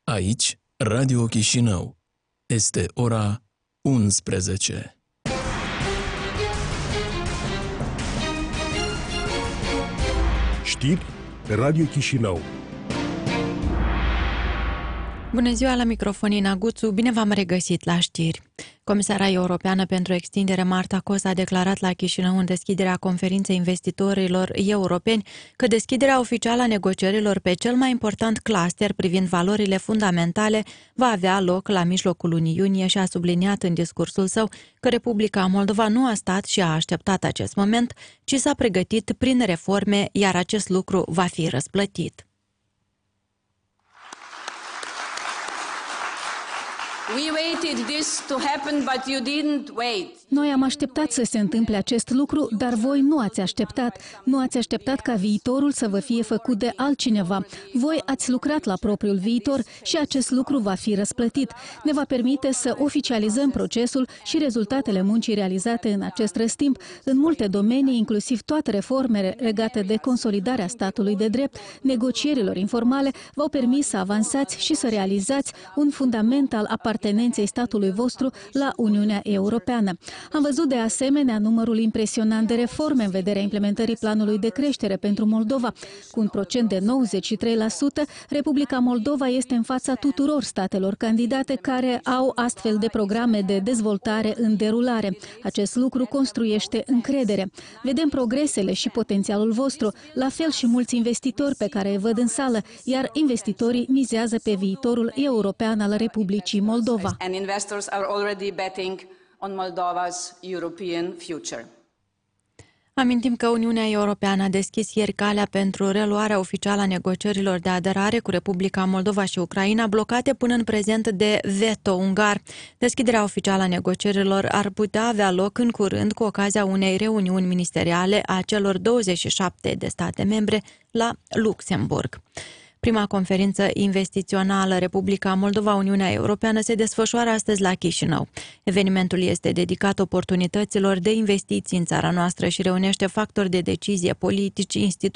Aici, Radio Chișinău. Este ora 11. Știri Radio Chișinău. Bună ziua, la microfon Ina Guțu, bine v-am regăsit la știri. Comisara Europeană pentru Extindere Marta Kos a declarat la Chișinău în deschiderea conferinței investitorilor europeni că deschiderea oficială a negocierilor pe cel mai important cluster privind valorile fundamentale va avea loc la mijlocul lunii iunie și a subliniat în discursul său că Republica Moldova nu a stat și a așteptat acest moment, ci s-a pregătit prin reforme, iar acest lucru va fi răsplătit. Noi am așteptat să se întâmple acest lucru, dar voi nu ați așteptat. Nu ați așteptat ca viitorul să vă fie făcut de altcineva. Voi ați lucrat la propriul viitor și acest lucru va fi răsplătit. Ne va permite să oficializăm procesul și rezultatele muncii realizate în acest răstimp în multe domenii, inclusiv toate reformele legate de consolidarea statului de drept, negocierilor informale, v-au permis să avansați și să realizați un fundament al apartenenței statului vostru la Uniunea Europeană. Am văzut de asemenea numărul impresionant de reforme în vederea implementării planului de creștere pentru Moldova. Cu un procent de 93%, Republica Moldova este în fața tuturor statelor candidate care au astfel de programe de dezvoltare în derulare. Acest lucru construiește încredere. Vedem progresele și potențialul vostru, la fel și mulți investitori pe care îi văd în sală, iar investitorii mizează pe viitorul european al Republicii Moldova. And investors are already betting on Moldova's European future. Amintim că Uniunea Europeană a deschis ieri calea pentru reluarea oficială a negocierilor de aderare cu Republica Moldova și Ucraina, blocate până în prezent de veto ungar. Deschiderea oficială a negocierilor ar putea avea loc în curând cu ocazia unei reuniuni ministeriale a celor 27 de state membre la Luxemburg. Prima conferință investițională Republica Moldova-Uniunea Europeană se desfășoară astăzi la Chișinău. Evenimentul este dedicat oportunităților de investiții în țara noastră și reunește factori de decizie politici, instituții